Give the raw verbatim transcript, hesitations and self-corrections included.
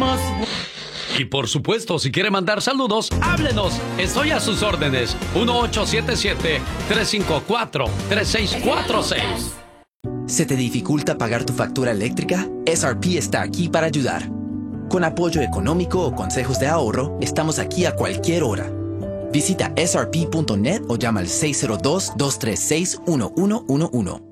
más... Y por supuesto, si quiere mandar saludos, háblenos. Estoy a sus órdenes. uno ocho siete siete, tres cinco cuatro, tres seis cuatro seis. ¿Se te dificulta pagar tu factura eléctrica? S R P está aquí para ayudar. Con apoyo económico o consejos de ahorro, estamos aquí a cualquier hora. Visita S R P punto net o llama al seis cero dos, dos tres seis, uno uno uno uno.